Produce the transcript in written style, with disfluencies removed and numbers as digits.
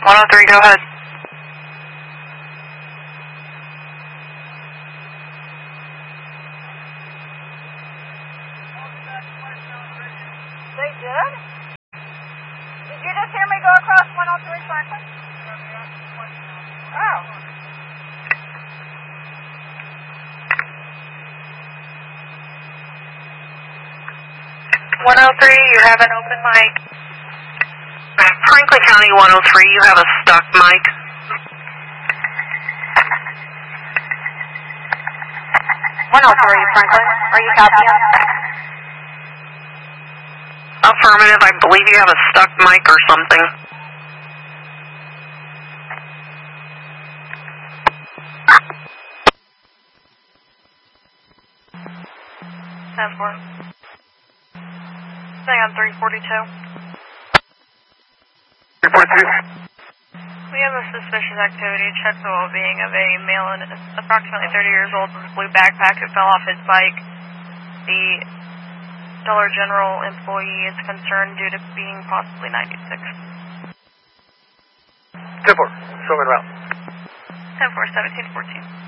103, go ahead. They did? Did you just hear me go across 103 Franklin? Oh. 103, you have an open mic. Franklin County 103, you have a stuck mic. 103 Franklin, are you copying? Affirmative, I believe you have a stuck mic or something. That's one. Stay on 342. 342. We have a suspicious activity. Check the well-being of a male and approximately 30 years old with a blue backpack who fell off his bike. The Dollar General employee is concerned due to being possibly 96. 10-4, showing route. 10-4, 1714.